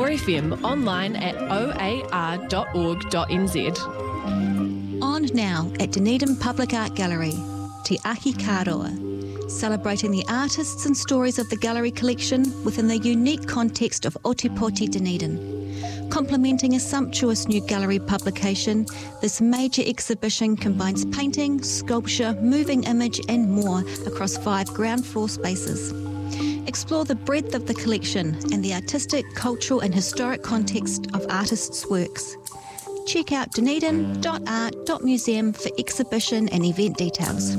FM online at oar.org.nz. On now at Dunedin Public Art Gallery, Te Ahi Kāroa, celebrating the artists and stories of the gallery collection within the unique context of Otepoti Dunedin. Complementing a sumptuous new gallery publication, this major exhibition combines painting, sculpture, moving image and more across 5 ground floor spaces. Explore the breadth of the collection and the artistic, cultural and historic context of artists' works. Check out dunedin.art.museum for exhibition and event details.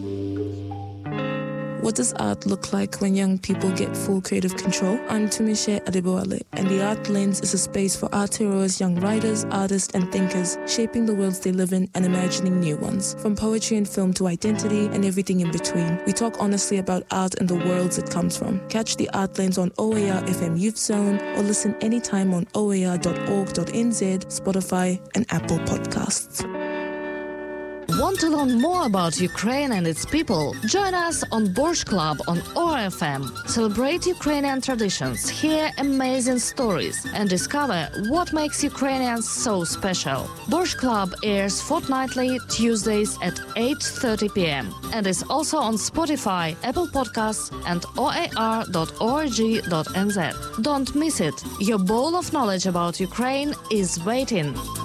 What does art look like when young people get full creative control? I'm Tumishe Adeboale, and the Art Lens is a space for Aotearoa's young writers, artists and thinkers, shaping the worlds they live in and imagining new ones. From poetry and film to identity and everything in between, we talk honestly about art and the worlds it comes from. Catch the Art Lens on OAR FM Youth Zone or listen anytime on oar.org.nz, Spotify and Apple Podcasts. Want to learn more about Ukraine and its people? Join us on Borscht Club on ORFM. Celebrate Ukrainian traditions, hear amazing stories, and discover what makes Ukrainians so special. Borscht Club airs fortnightly Tuesdays at 8:30 p.m. and is also on Spotify, Apple Podcasts, and oar.org.nz. Don't miss it. Your bowl of knowledge about Ukraine is waiting.